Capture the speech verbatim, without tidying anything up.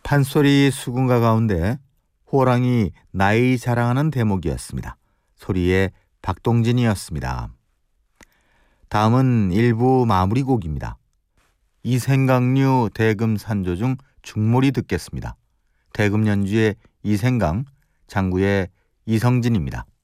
판소리 수군가 가운데 호랑이 나이 자랑하는 대목이었습니다. 소리의 박동진이었습니다. 다음은 일부 마무리 곡입니다. 이생강류 대금산조 중 중몰이 듣겠습니다. 대금 연주의 이생강, 장구의 이성진입니다.